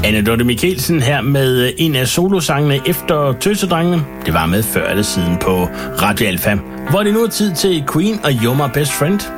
Anne Dorthe Michelsen her med en af solosangene efter Tøsedrengene. Det var med før eller siden på Radio Alfa, hvor det nu er tid til Queen og You're My Best Friend.